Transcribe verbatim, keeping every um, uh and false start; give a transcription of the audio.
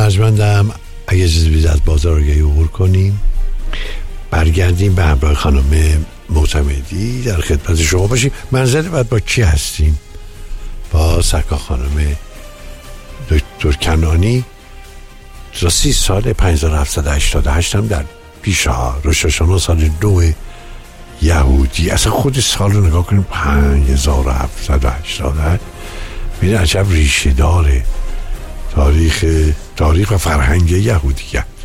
ارجمندم اگه چیزی بیز از بازارگاهی عبور کنیم، برگردیم به همراه خانم معتمدی در خدمت شما باشیم. منزل بعد با کی هستیم؟ با سرکار خانم دکتر کنانی. راستی سال پنج هزار و هفتصد و هشتاد و هشت هم در پیش ها، روش هاشانه سال دو یهودی. اصلا خود سال رو نگاه کنیم، پنج هزار و هفتصد و هشتاد و هشت. ببین عجب ریشه داره تاریخ تاریخ و فرهنگ یهودیت.